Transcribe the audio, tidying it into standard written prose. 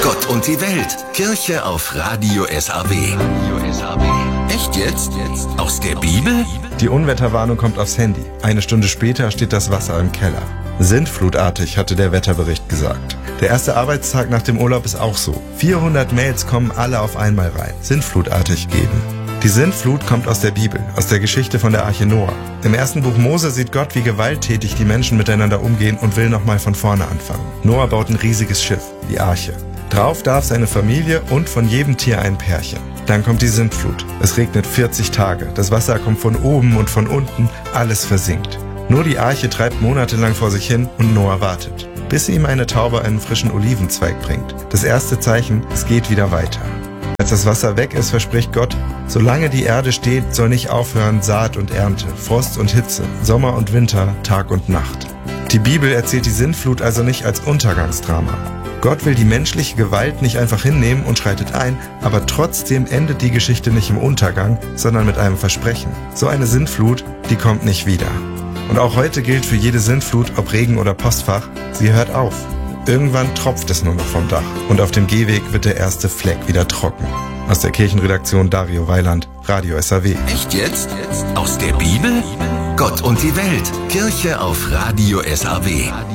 Gott und die Welt. Kirche auf Radio SAW. Echt jetzt? Aus der Bibel? Die Unwetterwarnung kommt aufs Handy. Eine Stunde später steht das Wasser im Keller. Sintflutartig, hatte der Wetterbericht gesagt. Der erste Arbeitstag nach dem Urlaub ist auch so. 400 Mails kommen alle auf einmal rein. Sintflutartig geben. Die Sintflut kommt aus der Bibel, aus der Geschichte von der Arche Noah. Im ersten Buch Mose sieht Gott, wie gewalttätig die Menschen miteinander umgehen und will nochmal von vorne anfangen. Noah baut ein riesiges Schiff, die Arche. Drauf darf seine Familie und von jedem Tier ein Pärchen. Dann kommt die Sintflut. Es regnet 40 Tage. Das Wasser kommt von oben und von unten. Alles versinkt. Nur die Arche treibt monatelang vor sich hin und Noah wartet, bis ihm eine Taube einen frischen Olivenzweig bringt. Das erste Zeichen, es geht wieder weiter. Als das Wasser weg ist, verspricht Gott, solange die Erde steht, soll nicht aufhören Saat und Ernte, Frost und Hitze, Sommer und Winter, Tag und Nacht. Die Bibel erzählt die Sintflut also nicht als Untergangsdrama. Gott will die menschliche Gewalt nicht einfach hinnehmen und schreitet ein, aber trotzdem endet die Geschichte nicht im Untergang, sondern mit einem Versprechen. So eine Sintflut, die kommt nicht wieder. Und auch heute gilt für jede Sintflut, ob Regen oder Postfach, sie hört auf. Irgendwann tropft es nur noch vom Dach und auf dem Gehweg wird der erste Fleck wieder trocken. Aus der Kirchenredaktion Dario Weiland, Radio SAW. Echt jetzt? Aus der Bibel? Gott und die Welt. Kirche auf Radio SAW.